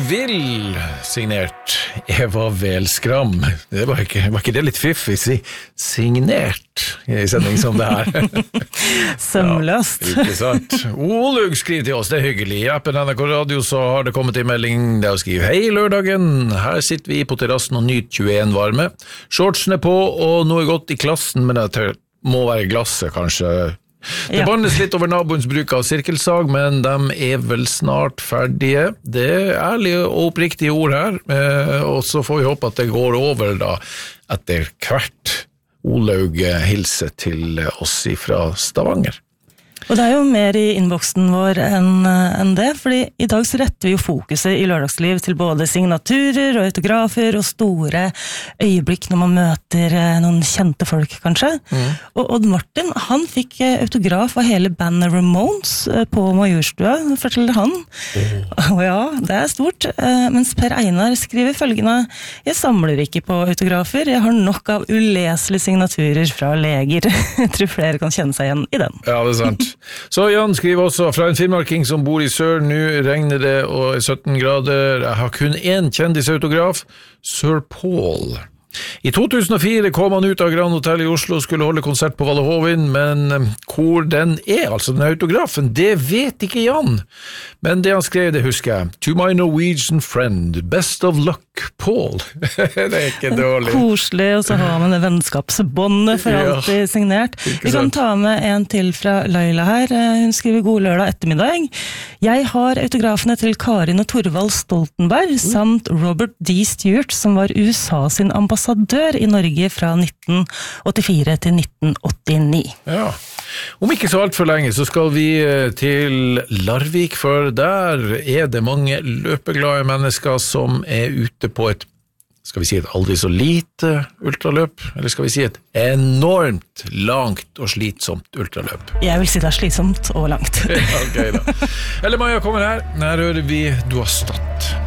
vil, signert Eva Velskram. Det var ikke det litt fiffig, signert I sending som det her. Sømløst. Ja, ikke sant. Olaug skriver til oss, det hyggelig. I appen NRK Radio så har det kommet en melding der å skrive, hei lørdagen, her sitter vi på terrassen og nyter 21 varme. Shortsene på og noe godt I klassen, men det må være glasset kanskje. Det bannes litt over naboens bruk av sirkelsag, men de vel snart ferdige. Det ærlige og oppriktige ord her, og så får vi håpe at det går over da, etter hvert. Olaug hilser til oss fra Stavanger. Og det jo mer I innboksen vår enn det, fordi I dag så retter vi jo fokuset I lørdagsliv til både signaturer og autografer og store øyeblikk når man møter noen kjente folk, kanskje. Og Odd Martin, han fikk autograf av hele bandet Ramones på Majorstua, forteller han. Og ja, det stort. Mens Per Einar skriver følgende, jeg samler ikke på autografer, jeg har nok av uleselige signaturer fra leger. Jeg tror flere kan kjenne seg igjen I den. Ja, det sant. Så Jan skriver også fra en finnmarking som bor I sør, nå regner det og 17 grader. Jeg har kun en kjendisautograf, Sir Paul. I 2004 kom han ut av Grand Hotel I Oslo og skulle holde konsert på Valle Hovin, men hvor den altså den autografen, det vet ikke Jan. Men det han skrev, det husker jeg. To my Norwegian friend, best of luck, Paul. Det ikke dårlig. Koselig, og så har man det vennskapsbåndet for alltid signert. Vi kan ta med en til fra Laila her. Hun skriver god lørdag ettermiddag. Jeg har autografene til Karin og Torvald Stoltenberg, samt Robert D. Stewart, som var USA sin ambassadør I Norge fra 1984 til 1989. Ja. Om ikke så alt for lenge så skal vi til Larvik, for der det mange løpeglade mennesker som ute på et, skal vi si et aldri så lite ultraløp, eller skal vi si et enormt langt og slitsomt ultraløp. Jeg vil si det slitsomt og langt. Okay, da. Eller Maja kommer her, her hører vi Du har stått.